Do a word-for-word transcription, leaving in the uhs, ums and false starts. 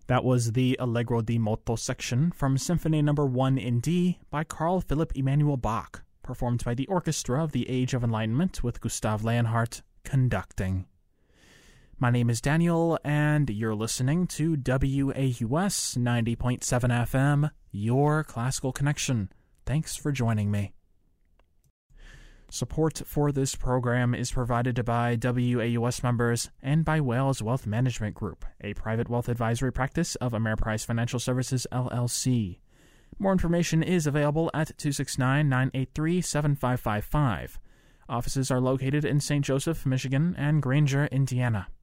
That was the Allegro di Moto section from Symphony Number one in D by Carl Philipp Emanuel Bach, performed by the Orchestra of the Age of Enlightenment with Gustav Leonhardt conducting. My name is Daniel, and you're listening to W A U S ninety point seven F M, your classical connection. Thanks for joining me. Support for this program is provided by W A U S members and by Wales Wealth Management Group, a private wealth advisory practice of Ameriprise Financial Services, L L C. More information is available at two six nine, nine eight three, seven five five five. Offices are located in Saint Joseph, Michigan, and Granger, Indiana.